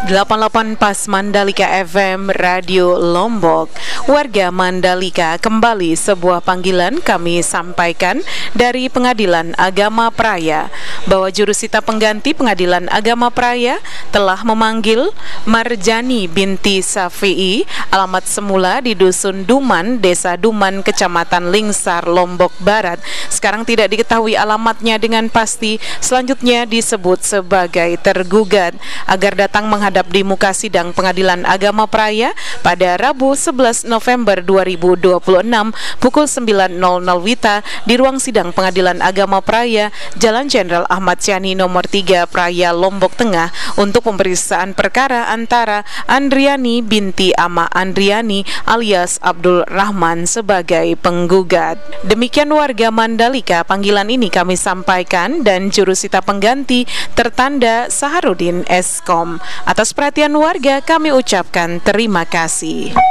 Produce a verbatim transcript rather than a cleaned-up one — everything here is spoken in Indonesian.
delapan puluh delapan Pas Mandalika F M Radio Lombok. Warga Mandalika, kembali sebuah panggilan kami sampaikan dari Pengadilan Agama Praia bahwa jurusita pengganti Pengadilan Agama Praia telah memanggil Marjani binti Safi'i, alamat semula di Dusun Duman, Desa Duman, Kecamatan Lingsar, Lombok Barat. Sekarang tidak diketahui alamatnya dengan pasti, selanjutnya disebut sebagai tergugat, agar datang menghadap di muka sidang Pengadilan Agama Praia pada Rabu sebelas November dua ribu dua puluh enam pukul sembilan nol nol Wita di ruang sidang Pengadilan Agama Praia, Jalan Jenderal Ahmad Yani nomor tiga, Praia, Lombok Tengah, untuk pemeriksaan perkara antara Andriani binti Ama Andriani alias Abdul Rahman sebagai penggugat. Demikian warga Mandalika, panggilan ini kami sampaikan dan jurusita pengganti tertanda Saharudin Eskom. Atas perhatian warga kami ucapkan terima kasih.